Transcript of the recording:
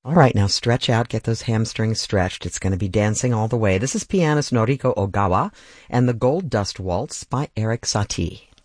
All right, now stretch out, get those hamstrings stretched. It's going to be dancing all the way. This is pianist Noriko Ogawa and the Gold Dust Waltz by Erik Satie.